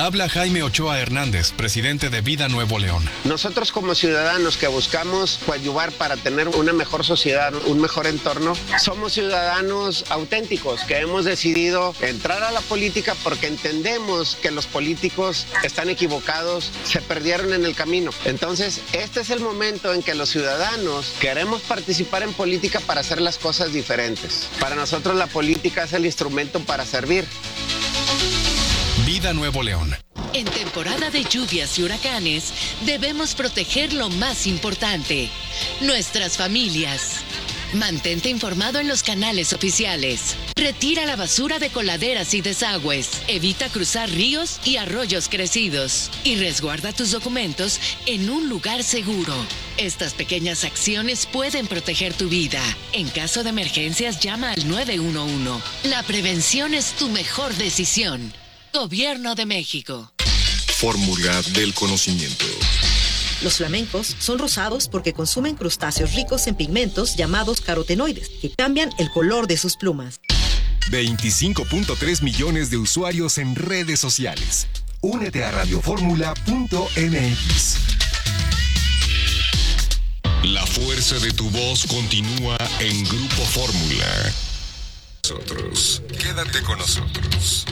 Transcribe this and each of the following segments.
Habla Jaime Ochoa Hernández, presidente de Vida Nuevo León. Nosotros como ciudadanos que buscamos coadyuvar para tener una mejor sociedad, un mejor entorno, somos ciudadanos auténticos que hemos decidido entrar a la política porque entendemos que los políticos están equivocados, se perdieron en el camino. Entonces, este es el momento en que los ciudadanos queremos participar en política para hacer las cosas diferentes. Para nosotros la política es el instrumento para servir. Vida Nuevo León. En temporada de lluvias y huracanes, debemos proteger lo más importante, nuestras familias. Mantente informado en los canales oficiales. Retira la basura de coladeras y desagües. Evita cruzar ríos y arroyos crecidos. Y resguarda tus documentos en un lugar seguro. Estas pequeñas acciones pueden proteger tu vida. En caso de emergencias, llama al 911. La prevención es tu mejor decisión. Gobierno de México. Fórmula del conocimiento. Los flamencos son rosados porque consumen crustáceos ricos en pigmentos llamados carotenoides, que cambian el color de sus plumas. 25.3 millones de usuarios en redes sociales. Únete a radioformula.mx. La fuerza de tu voz continúa en Grupo Fórmula. Nosotros, quédate con nosotros.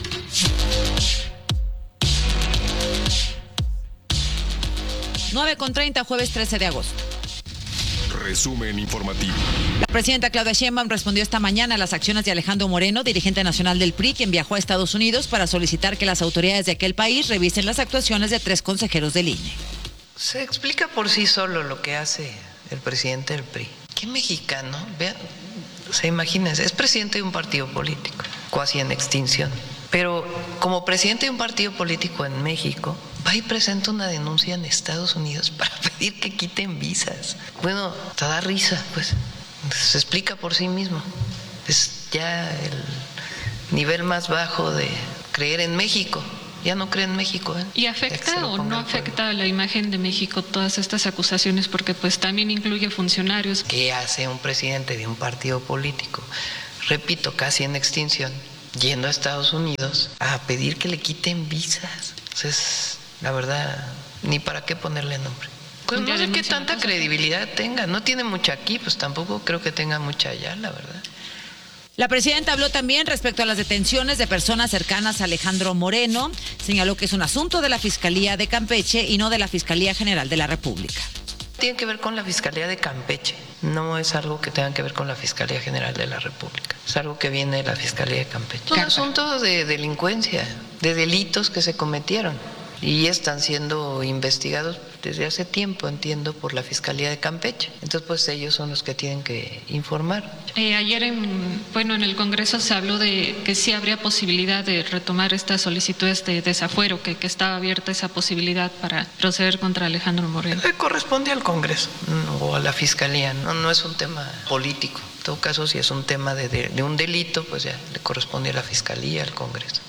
con 30, jueves 13 de agosto. Resumen informativo. La presidenta Claudia Sheinbaum respondió esta mañana a las acciones de Alejandro Moreno, dirigente nacional del PRI, quien viajó a Estados Unidos para solicitar que las autoridades de aquel país revisen las actuaciones de 3 consejeros del INE. Se explica por sí solo lo que hace el presidente del PRI. ¿Qué mexicano? Vean, imagínense, es presidente de un partido político, casi en extinción. Pero como presidente de un partido político en México, va y presenta una denuncia en Estados Unidos para pedir que quiten visas. Bueno, te da risa, pues. Se explica por sí mismo. Es ya el nivel más bajo de creer en México. Ya no cree en México. ¿Y afecta o no afecta a la imagen de México todas estas acusaciones? Porque pues también incluye funcionarios. ¿Qué hace un presidente de un partido político? Repito, casi en extinción, yendo a Estados Unidos a pedir que le quiten visas. Entonces, la verdad, ni para qué ponerle nombre. Pues no sé qué tanta credibilidad tenga. No tiene mucha aquí, pues tampoco creo que tenga mucha allá, la verdad. La presidenta habló también respecto a las detenciones de personas cercanas a Alejandro Moreno. Señaló que es un asunto de la Fiscalía de Campeche y no de la Fiscalía General de la República. Tiene que ver con la Fiscalía de Campeche, no es algo que tenga que ver con la Fiscalía General de la República, es algo que viene de la Fiscalía de Campeche. Es un asunto de delincuencia, de delitos que se cometieron y están siendo investigados desde hace tiempo, entiendo, por la Fiscalía de Campeche. Entonces, pues ellos son los que tienen que informar. Ayer en el Congreso se habló de que sí habría posibilidad de retomar estas solicitudes de desafuero, que estaba abierta esa posibilidad para proceder contra Alejandro Moreno. Le corresponde al Congreso o a la Fiscalía, no es un tema político. En todo caso, si es un tema de un delito, pues ya le corresponde a la Fiscalía, al Congreso.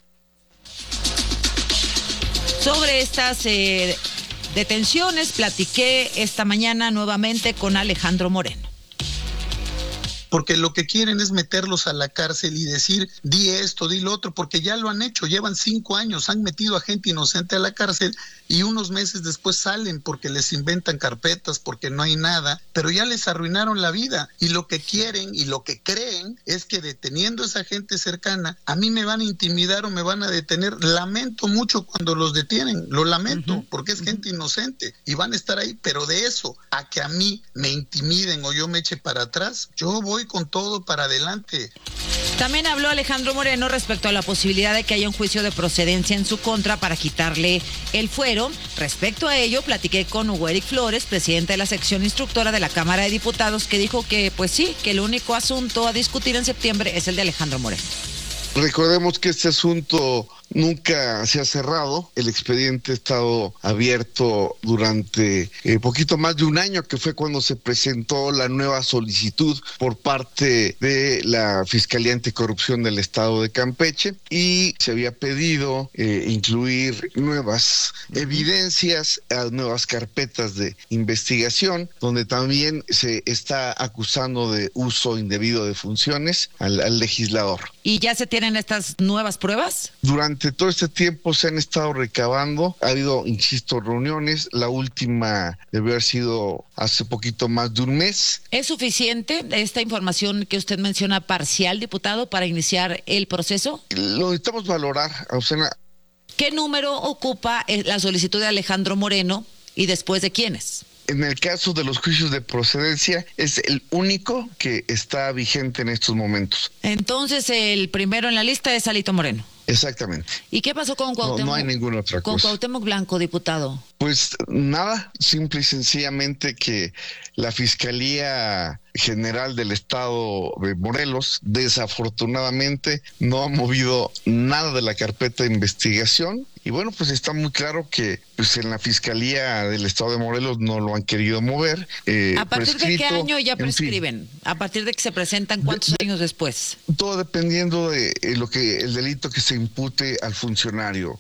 Sobre estas detenciones, platiqué esta mañana nuevamente con Alejandro Moreno. Porque lo que quieren es meterlos a la cárcel y decir, di esto, di lo otro, porque ya lo han hecho, llevan 5 años, han metido a gente inocente a la cárcel y unos meses después salen porque les inventan carpetas, porque no hay nada, pero ya les arruinaron la vida y lo que quieren y lo que creen es que deteniendo a esa gente cercana, a mí me van a intimidar o me van a detener. Lamento mucho cuando los detienen, lo lamento, porque es gente inocente y van a estar ahí, pero de eso a que a mí me intimiden o yo me eche para atrás, yo voy con todo para adelante. También habló Alejandro Moreno respecto a la posibilidad de que haya un juicio de procedencia en su contra para quitarle el fuero. Respecto a ello, platiqué con Hugo Eric Flores, presidente de la sección instructora de la Cámara de Diputados, que dijo que, pues sí, que el único asunto a discutir en septiembre es el de Alejandro Moreno. Recordemos que este asunto nunca se ha cerrado, el expediente ha estado abierto durante poquito más de un año, que fue cuando se presentó la nueva solicitud por parte de la Fiscalía Anticorrupción del Estado de Campeche y se había pedido incluir nuevas evidencias a nuevas carpetas de investigación, donde también se está acusando de uso indebido de funciones al legislador. ¿Y ya se tienen estas nuevas pruebas? Durante durante todo este tiempo se han estado recabando. Ha habido, insisto, reuniones. La última debe haber sido hace poquito más de un mes. ¿Es suficiente esta información que usted menciona parcial, diputado, para iniciar el proceso? Lo necesitamos valorar, Azucena. ¿Qué número ocupa la solicitud de Alejandro Moreno y después de quiénes? En el caso de los juicios de procedencia, es el único que está vigente en estos momentos. Entonces, el primero en la lista es Alito Moreno. Exactamente. ¿Y qué pasó con Cuauhtémoc? No hay ninguna otra cosa. Con Cuauhtémoc Blanco, diputado. Pues nada, simple y sencillamente que la Fiscalía General del Estado de Morelos desafortunadamente no ha movido nada de la carpeta de investigación. Y bueno, pues está muy claro que pues en la Fiscalía del Estado de Morelos no lo han querido mover. ¿A partir de qué año ya prescriben? ¿A partir de que se presentan cuántos años después? Todo dependiendo de el delito que se impute al funcionario.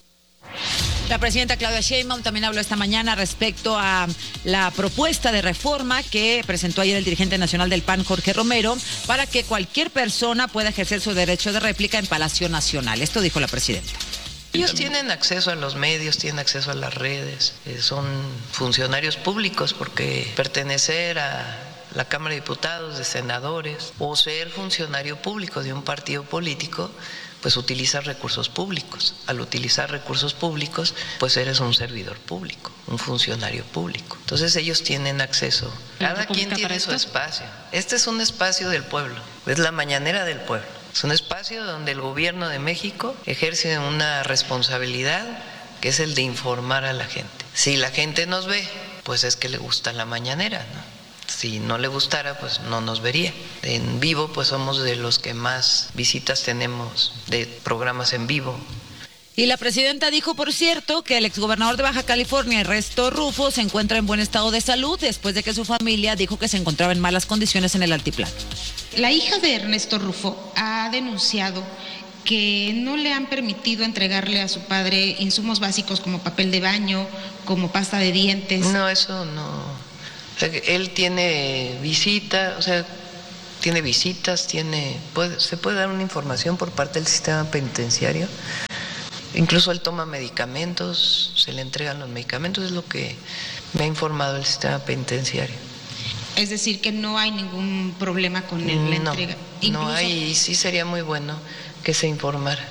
La presidenta Claudia Sheinbaum también habló esta mañana respecto a la propuesta de reforma que presentó ayer el dirigente nacional del PAN, Jorge Romero, para que cualquier persona pueda ejercer su derecho de réplica en Palacio Nacional. Esto dijo la presidenta. Ellos tienen acceso a los medios, tienen acceso a las redes, son funcionarios públicos porque pertenecer a la Cámara de Diputados, de senadores o ser funcionario público de un partido político, pues utiliza recursos públicos. Al utilizar recursos públicos, pues eres un servidor público, un funcionario público. Entonces ellos tienen acceso. Cada quien tiene su espacio. Este es un espacio del pueblo, es la mañanera del pueblo. Es un espacio donde el gobierno de México ejerce una responsabilidad que es el de informar a la gente. Si la gente nos ve, pues es que le gusta la mañanera, ¿no? Si no le gustara, pues no nos vería. En vivo, pues somos de los que más visitas tenemos de programas en vivo. Y la presidenta dijo, por cierto, que el exgobernador de Baja California, Ernesto Rufo, se encuentra en buen estado de salud después de que su familia dijo que se encontraba en malas condiciones en el altiplano. La hija de Ernesto Rufo ha denunciado que no le han permitido entregarle a su padre insumos básicos como papel de baño, como pasta de dientes. No, eso no. O sea, él tiene visita, o sea, tiene visitas, se puede dar una información por parte del sistema penitenciario. Incluso él toma medicamentos, se le entregan los medicamentos, es lo que me ha informado el sistema penitenciario. Es decir, que no hay ningún problema con la entrega. No hay, y sí sería muy bueno que se informara.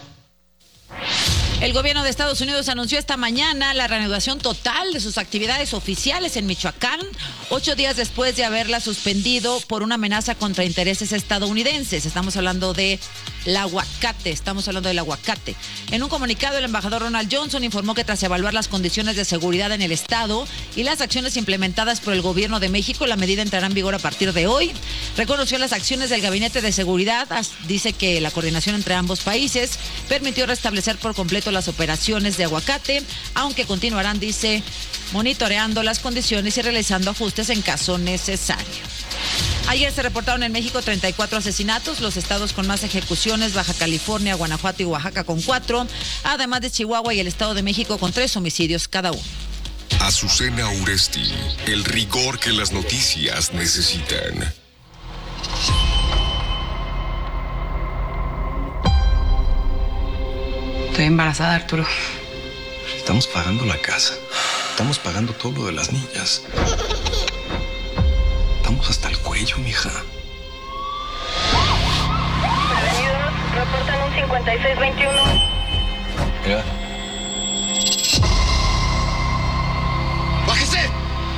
El gobierno de Estados Unidos anunció esta mañana la reanudación total de sus actividades oficiales en Michoacán, 8 días después de haberla suspendido por una amenaza contra intereses estadounidenses. Estamos hablando del aguacate. En un comunicado, el embajador Ronald Johnson informó que tras evaluar las condiciones de seguridad en el estado y las acciones implementadas por el gobierno de México, la medida entrará en vigor a partir de hoy. Reconoció las acciones del Gabinete de Seguridad. Dice que la coordinación entre ambos países permitió restablecer por completo las operaciones de aguacate, aunque continuarán, dice, monitoreando las condiciones y realizando ajustes en caso necesario. Ayer se reportaron en México 34 asesinatos, los estados con más ejecuciones, Baja California, Guanajuato y Oaxaca con 4, además de Chihuahua y el Estado de México con 3 homicidios cada uno. Azucena Uresti, el rigor que las noticias necesitan. Estoy embarazada, Arturo. Estamos pagando la casa. Estamos pagando todo lo de las niñas. Estamos hasta el cuello, mija. Avenidos, reportan un 5621. Mira. ¡Bájese!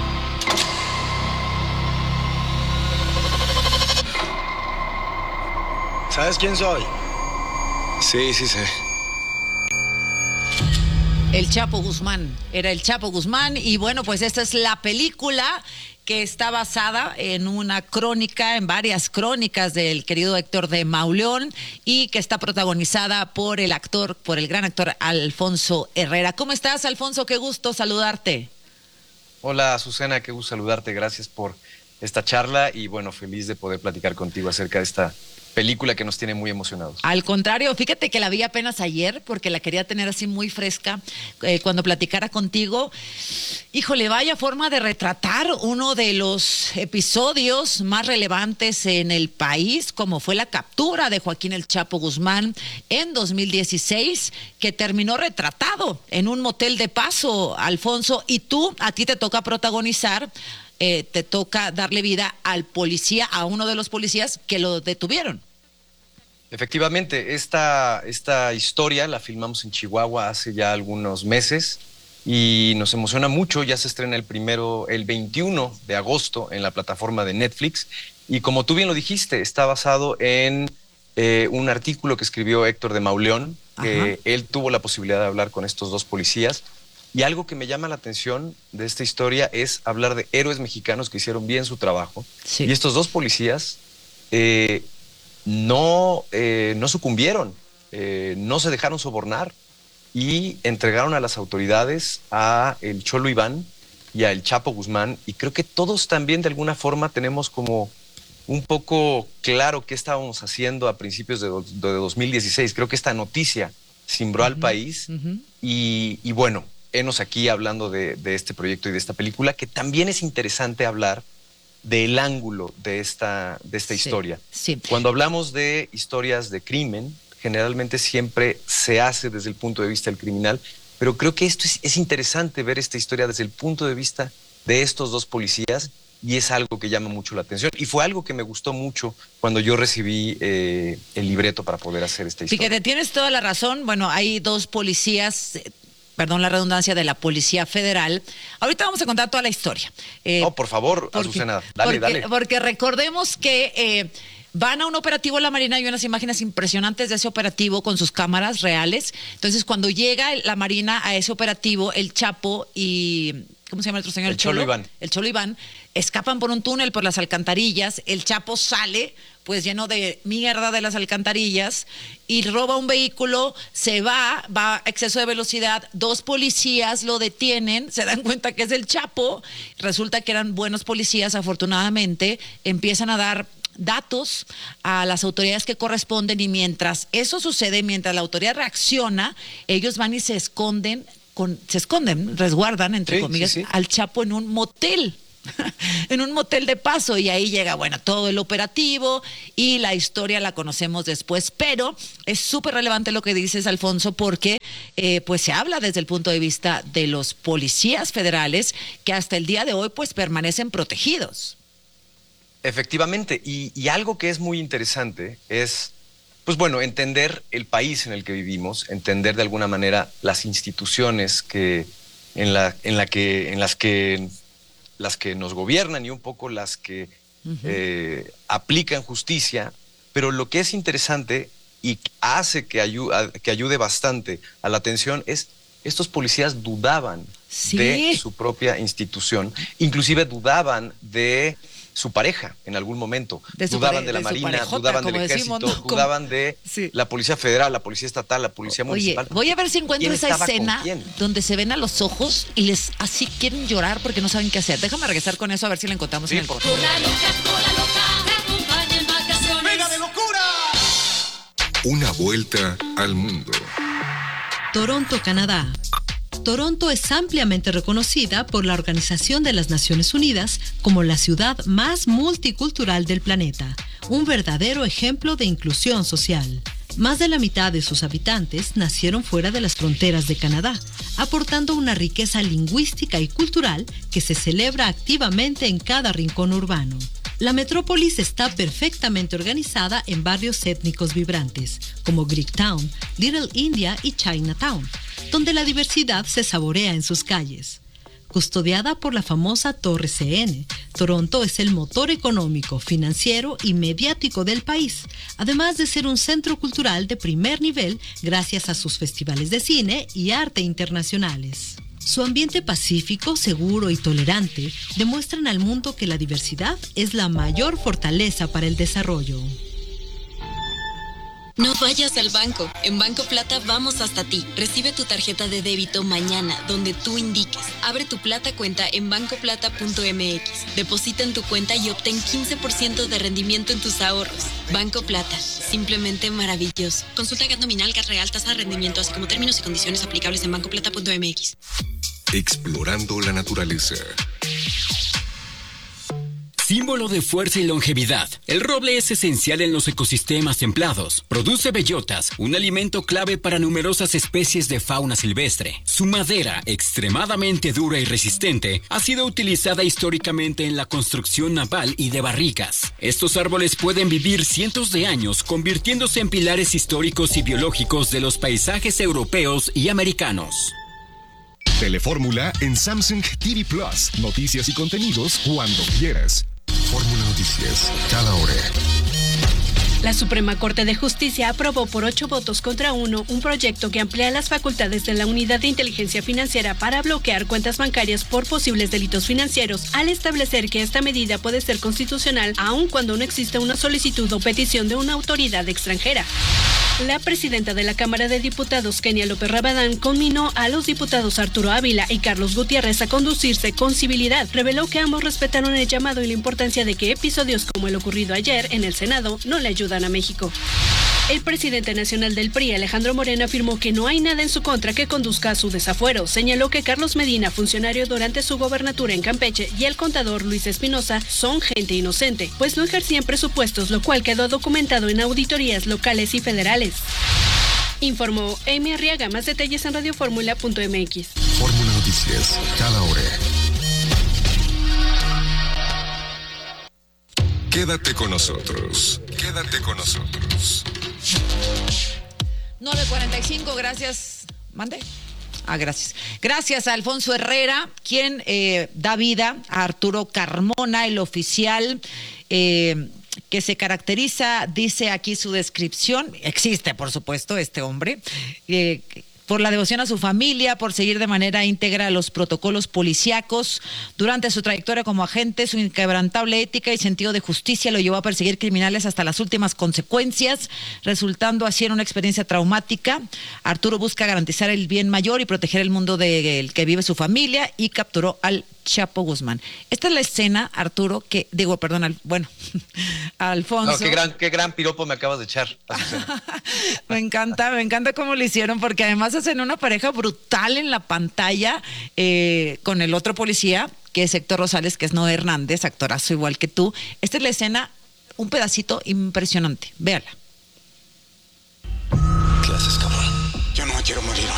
¿Sabes quién soy? Sí, sí sé. El Chapo Guzmán, era el Chapo Guzmán, y bueno, pues esta es la película que está basada en una crónica, en varias crónicas del querido Héctor de Mauleón, y que está protagonizada por el gran actor Alfonso Herrera. ¿Cómo estás, Alfonso? Qué gusto saludarte. Hola, Azucena, qué gusto saludarte, gracias por esta charla y bueno, feliz de poder platicar contigo acerca de esta película que nos tiene muy emocionados. Al contrario, fíjate que la vi apenas ayer porque la quería tener así muy fresca cuando platicara contigo. Híjole, vaya forma de retratar uno de los episodios más relevantes en el país, como fue la captura de Joaquín El Chapo Guzmán en 2016, que terminó retratado en un motel de paso, Alfonso, y a ti te toca protagonizar. Te toca darle vida al policía, a uno de los policías que lo detuvieron. Efectivamente, esta historia la filmamos en Chihuahua hace ya algunos meses y nos emociona mucho. Ya se estrena el 21 de agosto en la plataforma de Netflix. Y como tú bien lo dijiste, está basado en un artículo que escribió Héctor de Mauleón, que él tuvo la posibilidad de hablar con estos dos policías. Y algo que me llama la atención de esta historia es hablar de héroes mexicanos que hicieron bien su trabajo. Sí. Y estos dos policías no sucumbieron, no se dejaron sobornar y entregaron a las autoridades a el Cholo Iván y a El Chapo Guzmán. Y creo que todos también de alguna forma tenemos como un poco claro qué estábamos haciendo a principios de 2016. Creo que esta noticia cimbró al país y bueno, enos aquí hablando de este proyecto y de esta película, que también es interesante hablar del ángulo de esta historia. Sí. Cuando hablamos de historias de crimen, generalmente siempre se hace desde el punto de vista del criminal, pero creo que esto es interesante ver esta historia desde el punto de vista de estos dos policías y es algo que llama mucho la atención. Y fue algo que me gustó mucho cuando yo recibí el libreto para poder hacer esta historia. Fíjate, tienes toda la razón. Bueno, hay dos policías... Perdón la redundancia, de la Policía Federal. Ahorita vamos a contar toda la historia. No, por favor, Azucena, dale. Porque recordemos que van a un operativo la Marina, hay unas imágenes impresionantes de ese operativo con sus cámaras reales. Entonces, cuando llega la Marina a ese operativo, el Chapo y... ¿Cómo se llama el otro señor? El Cholo Iván. El Cholo Iván. Escapan por un túnel, por las alcantarillas. El Chapo sale, pues lleno de mierda de las alcantarillas, y roba un vehículo, se va a exceso de velocidad. Dos policías lo detienen, se dan cuenta que es el Chapo. Resulta que eran buenos policías, afortunadamente. Empiezan a dar datos a las autoridades que corresponden y mientras eso sucede, mientras la autoridad reacciona, ellos van y se esconden, resguardan, entre comillas, al Chapo en un motel. En un motel de paso, y ahí llega, bueno, todo el operativo y la historia la conocemos después, pero es súper relevante lo que dices, Alfonso, porque pues se habla desde el punto de vista de los policías federales que hasta el día de hoy pues permanecen protegidos. Efectivamente, y algo que es muy interesante es, pues bueno, entender el país en el que vivimos, entender de alguna manera las instituciones en las que nos gobiernan y un poco las que aplican justicia, pero lo que es interesante y hace que ayude bastante a la atención es estos policías dudaban de su propia institución, inclusive dudaban de su pareja en algún momento, dudaban de la Marina, dudaban del Ejército, dudaban de la Policía Federal, la Policía Estatal, la Policía Municipal. Voy a ver si encuentro esa escena donde se ven a los ojos y les así quieren llorar porque no saben qué hacer. Déjame regresar con eso a ver si la encontramos en el corte. Una vuelta al mundo. Toronto, Canadá. Toronto es ampliamente reconocida por la Organización de las Naciones Unidas como la ciudad más multicultural del planeta, un verdadero ejemplo de inclusión social. Más de la mitad de sus habitantes nacieron fuera de las fronteras de Canadá, aportando una riqueza lingüística y cultural que se celebra activamente en cada rincón urbano. La metrópolis está perfectamente organizada en barrios étnicos vibrantes, como Greektown, Little India y Chinatown, donde la diversidad se saborea en sus calles. Custodiada por la famosa Torre CN, Toronto es el motor económico, financiero y mediático del país, además de ser un centro cultural de primer nivel gracias a sus festivales de cine y arte internacionales. Su ambiente pacífico, seguro y tolerante demuestran al mundo que la diversidad es la mayor fortaleza para el desarrollo. No vayas al banco. En Banco Plata vamos hasta ti. Recibe tu tarjeta de débito mañana, donde tú indiques. Abre tu Plata cuenta en bancoplata.mx. Deposita en tu cuenta y obtén 15% de rendimiento en tus ahorros. Banco Plata. Simplemente maravilloso. Consulta GAT nominal, GAT real, tasa de rendimiento, así como términos y condiciones aplicables en bancoplata.mx. Explorando la naturaleza. Símbolo de fuerza y longevidad, el roble es esencial en los ecosistemas templados. Produce bellotas, un alimento clave para numerosas especies de fauna silvestre. Su madera, extremadamente dura y resistente, ha sido utilizada históricamente en la construcción naval y de barricas. Estos árboles pueden vivir cientos de años, convirtiéndose en pilares históricos y biológicos de los paisajes europeos y americanos. Telefórmula en Samsung TV Plus. Noticias y contenidos cuando quieras. Fórmula Noticias, cada hora. La Suprema Corte de Justicia aprobó por 8 votos contra 1 un proyecto que amplía las facultades de la Unidad de Inteligencia Financiera para bloquear cuentas bancarias por posibles delitos financieros, al establecer que esta medida puede ser constitucional aun cuando no exista una solicitud o petición de una autoridad extranjera. La presidenta de la Cámara de Diputados, Kenia López Rabadán, conminó a los diputados Arturo Ávila y Carlos Gutiérrez a conducirse con civilidad. Reveló que ambos respetaron el llamado y la importancia de que episodios como el ocurrido ayer en el Senado no le ayudan a México. El presidente nacional del PRI, Alejandro Moreno, afirmó que no hay nada en su contra que conduzca a su desafuero. Señaló que Carlos Medina, funcionario durante su gobernatura en Campeche, y el contador Luis Espinosa son gente inocente, pues no ejercían presupuestos, lo cual quedó documentado en auditorías locales y federales. Informó Amy Arriaga. Más detalles en radioformula.mx. Fórmula Noticias, cada hora. Quédate con nosotros. Quédate con nosotros. 9:45, gracias. ¿Mande? Gracias. Gracias a Alfonso Herrera, quien da vida a Arturo Carmona, el oficial que se caracteriza, dice aquí su descripción, existe por supuesto este hombre, por la devoción a su familia, por seguir de manera íntegra los protocolos policíacos. Durante su trayectoria como agente, su inquebrantable ética y sentido de justicia lo llevó a perseguir criminales hasta las últimas consecuencias, resultando así en una experiencia traumática. Arturo busca garantizar el bien mayor y proteger el mundo del que vive su familia, y capturó al Chapo Guzmán. Esta es la escena, Arturo, que digo, perdón, Alfonso. No, qué gran piropo me acabas de echar. Me encanta cómo lo hicieron, porque además hacen una pareja brutal en la pantalla con el otro policía, que es Héctor Rosales, que es Noé Hernández, actorazo igual que tú. Esta es la escena, un pedacito impresionante. Véala. ¿Qué haces, cabrón? Yo no me quiero morir.